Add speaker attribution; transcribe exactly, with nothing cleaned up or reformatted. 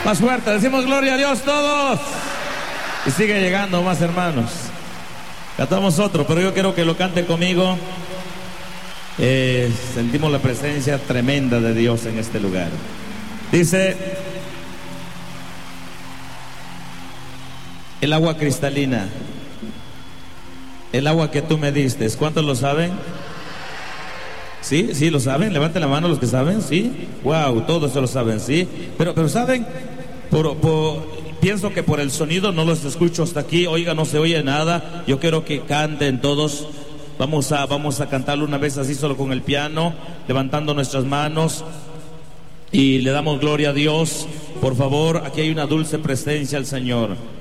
Speaker 1: Más fuerte, decimos gloria a Dios todos. Y sigue llegando más hermanos. Cantamos otro, pero yo quiero que lo canten conmigo. Eh, sentimos la presencia tremenda de Dios en este lugar. Dice: el agua cristalina, el agua que tú me diste. ¿Cuántos lo saben? ¿Sí? ¿Sí lo saben? Levanten la mano los que saben. ¿Sí? Wow, todos se lo saben. ¿Sí? Pero, pero ¿saben? Por, por, pienso que por el sonido no los escucho hasta aquí. Oiga, no se oye nada. Yo quiero que canten todos. Vamos a, vamos a cantarlo una vez así solo con el piano, levantando nuestras manos y le damos gloria a Dios. Por favor, aquí hay una dulce presencia al Señor.